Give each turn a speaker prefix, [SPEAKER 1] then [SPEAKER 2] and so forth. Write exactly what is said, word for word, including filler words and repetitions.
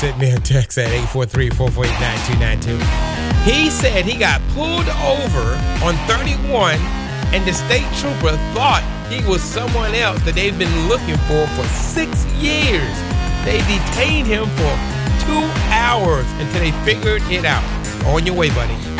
[SPEAKER 1] sent me a text at eight four three, four four eight, nine two nine two. He said he got pulled over on thirty-one and the state trooper thought he was someone else that they've been looking for for six years. They detained him for two hours until they figured it out. On your way, buddy.